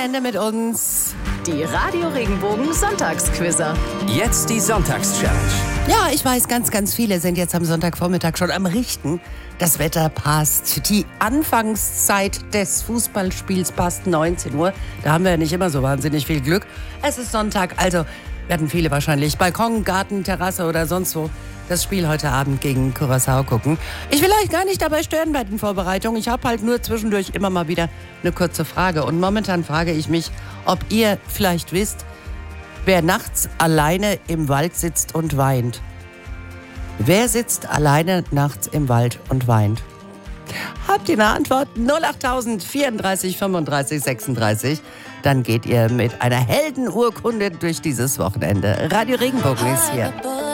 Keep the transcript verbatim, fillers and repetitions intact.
Wochenende mit uns. Die Radio Regenbogen Sonntagsquizzer. Jetzt die Sonntagschallenge. Ja, ich weiß, ganz, ganz viele sind jetzt am Sonntagvormittag schon am Richten. Das Wetter passt. Die Anfangszeit des Fußballspiels passt neunzehn Uhr. Da haben wir ja nicht immer so wahnsinnig viel Glück. Es ist Sonntag, also werden viele wahrscheinlich Balkon, Garten, Terrasse oder sonst wo das Spiel heute Abend gegen Curaçao gucken. Ich will euch gar nicht dabei stören bei den Vorbereitungen. Ich habe halt nur zwischendurch immer mal wieder eine kurze Frage. Und momentan frage ich mich, ob ihr vielleicht wisst, wer nachts alleine im Wald sitzt und weint. Wer sitzt alleine nachts im Wald und weint? Habt ihr eine Antwort? null acht tausend vierunddreißig fünfunddreißig sechsunddreißig. Dann geht ihr mit einer Heldenurkunde durch dieses Wochenende. Radio Regenbogen ist hier.